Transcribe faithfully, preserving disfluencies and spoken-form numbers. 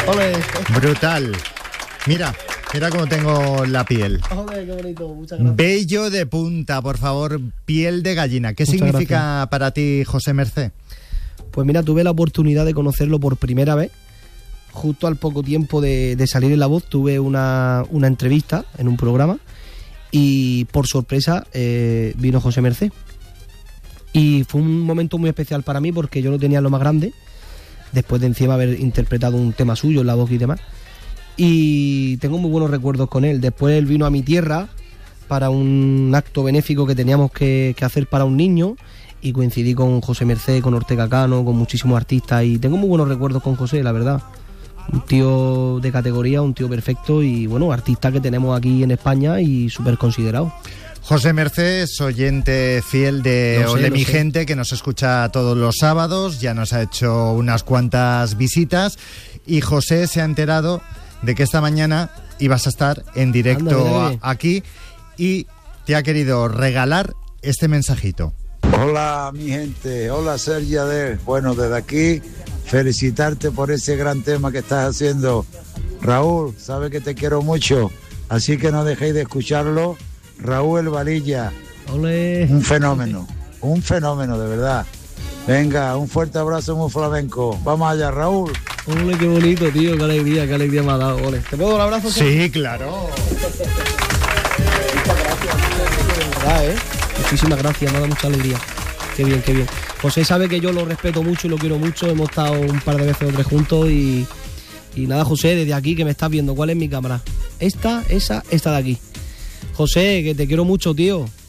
Ole. Brutal. Mira, mira cómo tengo la piel. Ole, qué bonito, muchas gracias. Vello de punta, por favor, piel de gallina. ¿Qué Muchas significa gracias. para ti José Mercé? Pues mira, tuve la oportunidad de conocerlo por primera vez. Justo al poco tiempo de, de salir en La Voz tuve una, una entrevista en un programa y por sorpresa eh, vino José Mercé. Y fue un momento muy especial para mí porque yo lo tenía en lo más grande, después de encima haber interpretado un tema suyo en La Voz y demás. Y tengo muy buenos recuerdos con él. Después él vino a mi tierra para un acto benéfico que teníamos que, que hacer para un niño y coincidí con José Mercé, con Ortega Cano, con muchísimos artistas y tengo muy buenos recuerdos con José, la verdad. Un tío de categoría, un tío perfecto y bueno, artista que tenemos aquí en España y súper considerado. José Mercé es oyente fiel de Lo sé, Ole lo mi sé. gente, que nos escucha todos los sábados, ya nos ha hecho unas cuantas visitas y José se ha enterado de que esta mañana ibas a estar en directo Anda, mira, a- mira. aquí y te ha querido regalar este mensajito. Hola mi gente, hola Sergio Adel. Bueno, desde aquí felicitarte por ese gran tema que estás haciendo. Raúl, sabes que te quiero mucho, así que no dejéis de escucharlo. Raúl El Valilla, Ole. un fenómeno, un fenómeno de verdad. Venga, un fuerte abrazo muy flamenco. Vamos allá, Raúl. Ole, qué bonito, tío, qué alegría, qué alegría me ha dado. Ole. ¿Te puedo dar un abrazo? Sí, claro. De verdad, ¿eh? Muchísimas gracias, me ha dado mucha alegría. Qué bien, qué bien. José sabe que yo lo respeto mucho y lo quiero mucho. Hemos estado un par de veces o tres juntos y, y nada, José, desde aquí que me estás viendo, ¿cuál es mi cámara? Esta, esa, esta de aquí. José, que te quiero mucho, tío.